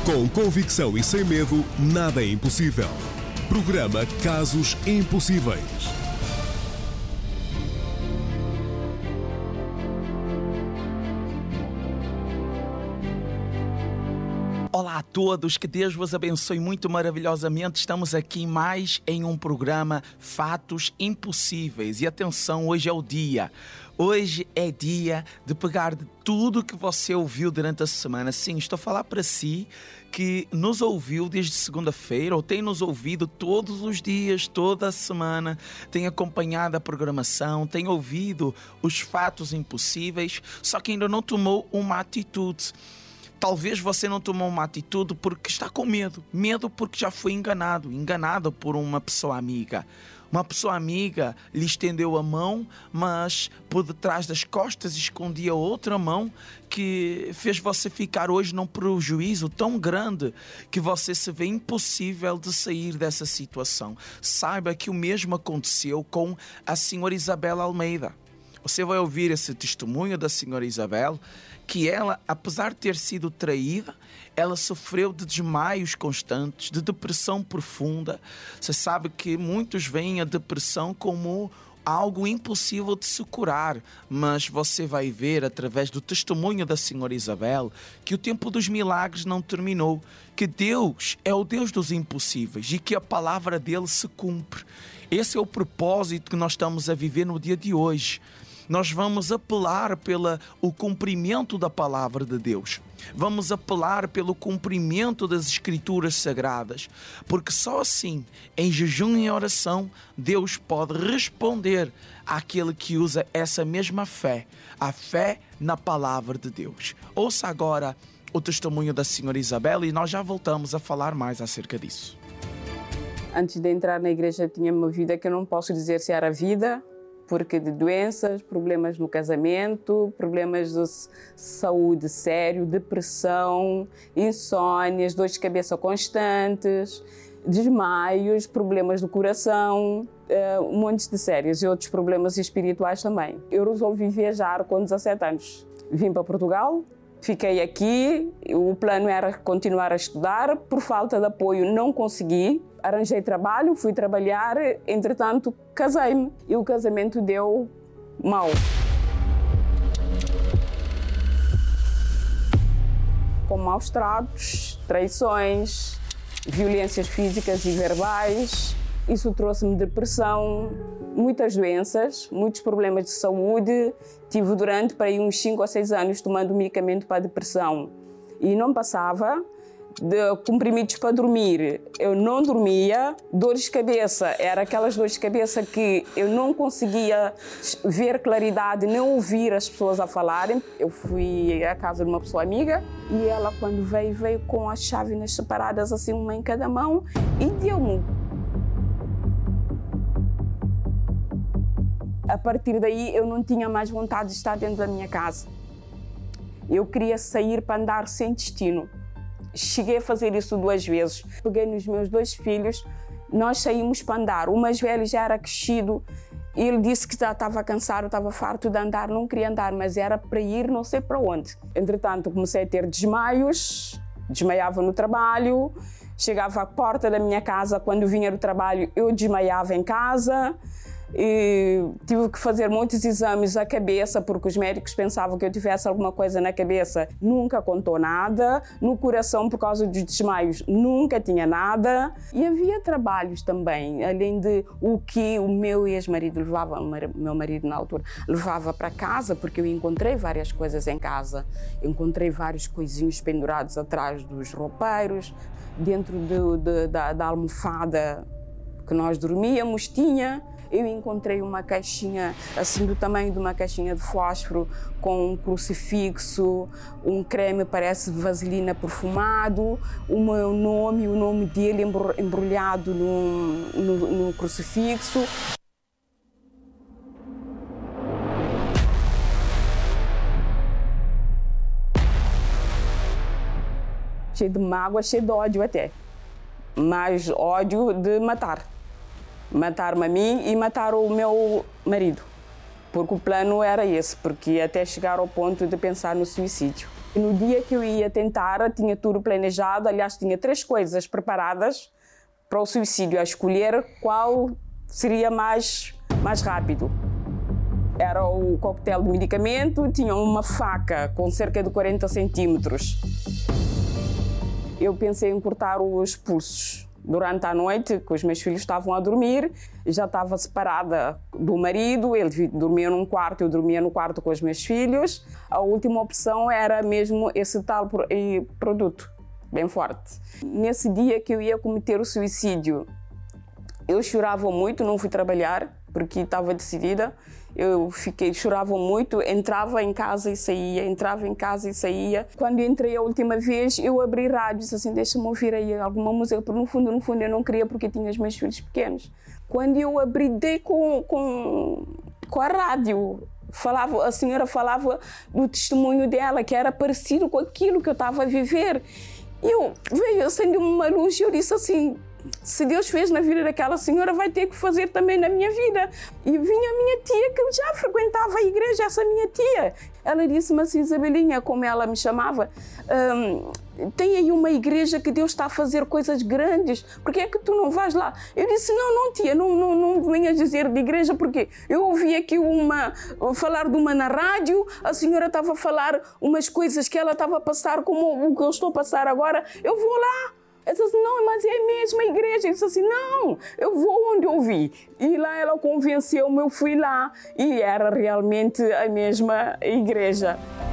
Com convicção e sem medo, nada é impossível. Programa Casos Impossíveis. Olá a todos, que Deus vos abençoe muito maravilhosamente. Estamos aqui mais em um programa Fatos Impossíveis. E atenção, hoje é o dia. Hoje é dia de pegar de tudo que você ouviu durante a semana. Sim, estou a falar para si que nos ouviu desde segunda-feira ou tem nos ouvido todos os dias, toda a semana, tem acompanhado a programação, tem ouvido os fatos impossíveis, só que ainda não tomou uma atitude. Talvez você não tomou uma atitude porque está com medo. Medo porque já foi enganado por uma pessoa amiga. Uma pessoa amiga lhe estendeu a mão, mas por detrás das costas escondia outra mão que fez você ficar hoje num prejuízo tão grande que você se vê impossível de sair dessa situação. Saiba que o mesmo aconteceu com a senhora Isabel Almeida. Você vai ouvir esse testemunho da senhora Isabel, que ela, apesar de ter sido traída, ela sofreu de desmaios constantes, de depressão profunda. Você sabe que muitos veem a depressão como algo impossível de se curar, mas você vai ver através do testemunho da senhora Isabel que o tempo dos milagres não terminou, que Deus é o Deus dos impossíveis e que a palavra dele se cumpre. Esse é o propósito que nós estamos a viver no dia de hoje. Nós vamos apelar pelo cumprimento da palavra de Deus. Vamos apelar pelo cumprimento das Escrituras Sagradas, porque só assim, em jejum e oração, Deus pode responder àquele que usa essa mesma fé, a fé na palavra de Deus. Ouça agora o testemunho da senhora Isabel e nós já voltamos a falar mais acerca disso. Antes de entrar na igreja tinha uma vida que eu não posso dizer se era vida, porque de doenças, problemas no casamento, problemas de saúde sério, depressão, insônias, dores de cabeça constantes, desmaios, problemas do coração, um monte de sérios e outros problemas espirituais também. Eu resolvi viajar com 17 anos. Vim para Portugal, fiquei aqui, o plano era continuar a estudar, por falta de apoio não consegui. Arranjei trabalho, fui trabalhar, entretanto casei-me e o casamento deu mal. Com maus tratos, traições, violências físicas e verbais. Isso trouxe-me depressão, muitas doenças, muitos problemas de saúde. Tive durante para aí uns 5 ou 6 anos tomando medicamento para a depressão e não passava. De comprimidos para dormir, eu não dormia. Dores de cabeça, era aquelas dores de cabeça que eu não conseguia ver claridade, nem ouvir as pessoas a falarem. Eu fui à casa de uma pessoa amiga e ela, quando veio com as chávenas separadas, assim, uma em cada mão, e deu-me. A partir daí, eu não tinha mais vontade de estar dentro da minha casa. Eu queria sair para andar sem destino. Cheguei a fazer isso 2 vezes. Peguei nos meus 2 filhos, nós saímos para andar. O mais velho já era crescido, ele disse que já estava cansado, estava farto de andar, não queria andar, mas era para ir não sei para onde. Entretanto, comecei a ter desmaios, desmaiava no trabalho, chegava à porta da minha casa, quando vinha do trabalho eu desmaiava em casa. E tive que fazer muitos exames à cabeça porque os médicos pensavam que eu tivesse alguma coisa na cabeça. Nunca contou nada. No coração, por causa dos desmaios, nunca tinha nada. E havia trabalhos também, além de o que o meu ex-marido levava, o meu marido na altura, levava para casa, porque eu encontrei várias coisas em casa. Encontrei vários coisinhos pendurados atrás dos roupeiros, dentro da almofada que nós dormíamos, tinha. Eu encontrei uma caixinha, assim, do tamanho de uma caixinha de fósforo, com um crucifixo, um creme, parece vaselina perfumado, o meu nome, o nome dele embrulhado no crucifixo. Cheio de mágoa, cheio de ódio até. Mas ódio de matar. Matar-me a mim e matar o meu marido. Porque o plano era esse, porque até chegar ao ponto de pensar no suicídio. No dia que eu ia tentar, tinha tudo planejado, aliás, tinha 3 coisas preparadas para o suicídio, a escolher qual seria mais rápido. Era o coquetel de medicamento, tinha uma faca com cerca de 40 centímetros. Eu pensei em cortar os pulsos. Durante a noite, que os meus filhos estavam a dormir, já estava separada do marido, ele dormia num quarto, eu dormia no quarto com os meus filhos. A última opção era mesmo esse tal produto, bem forte. Nesse dia que eu ia cometer o suicídio, eu chorava muito, não fui trabalhar, porque estava decidida. Chorava muito, entrava em casa e saía, entrava em casa e saía. Quando entrei a última vez, eu abri rádio e disse assim, deixa-me ouvir aí alguma música, porque no fundo eu não queria, porque tinha os meus filhos pequenos. Quando eu abri, dei com a rádio, a senhora falava do testemunho dela, que era parecido com aquilo que eu estava a viver. Acendeu-me uma luz e eu disse assim, se Deus fez na vida daquela senhora, vai ter que fazer também na minha vida. E vinha a minha tia, que eu já frequentava a igreja, essa minha tia. Ela disse-me assim, Isabelinha, como ela me chamava, tem aí uma igreja que Deus está a fazer coisas grandes, por que é que tu não vais lá? Eu disse, não tia, não venhas dizer de igreja, porque eu ouvi aqui falar de uma na rádio, a senhora estava a falar umas coisas que ela estava a passar, como o que eu estou a passar agora, eu vou lá. Eu disse assim, não, mas é a mesma igreja. Eu disse assim, não, eu vou onde eu vi. E lá ela convenceu-me, eu fui lá e era realmente a mesma igreja.